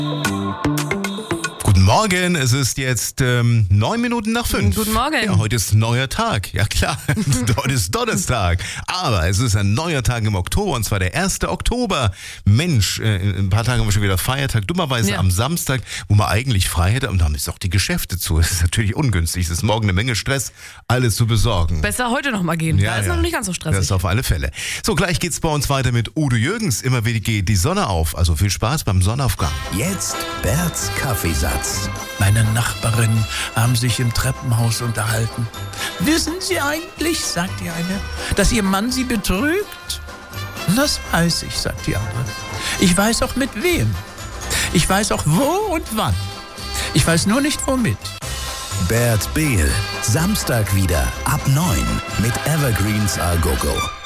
Guten Morgen, es ist jetzt 9 Minuten nach 5. Guten Morgen. Ja, heute ist ein neuer Tag. Ja klar, heute ist Donnerstag. Aber es ist ein neuer Tag im Oktober und zwar der 1. Oktober. Mensch, in ein paar Tagen haben wir schon wieder Feiertag. Dummerweise am Samstag, wo man eigentlich frei hätte. Und da haben jetzt auch die Geschäfte zu. Es ist natürlich ungünstig. Es ist morgen eine Menge Stress, alles zu besorgen. Besser heute noch mal gehen. Ja, da ist noch nicht ganz so stressig. Das auf alle Fälle. So, gleich geht's bei uns weiter mit Udo Jürgens. Immer wieder geht die Sonne auf. Also viel Spaß beim Sonnenaufgang. Jetzt Berts Kaffeesatz. Meine Nachbarinnen haben sich im Treppenhaus unterhalten. Wissen Sie eigentlich, sagt die eine, dass Ihr Mann Sie betrügt? Das weiß ich, sagt die andere. Ich weiß auch mit wem. Ich weiß auch wo und wann. Ich weiß nur nicht womit. Bert Behl, Samstag wieder ab 9 mit Evergreens A Go Go.